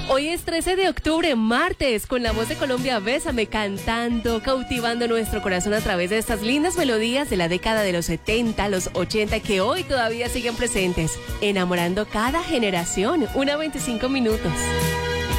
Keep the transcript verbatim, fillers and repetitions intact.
Hoy es trece de octubre, martes, con la voz de Colombia, Bésame, cantando, cautivando nuestro corazón a través de estas lindas melodías de la década de los setenta, los ochenta, que hoy todavía siguen presentes, enamorando cada generación. Una veinticinco minutos.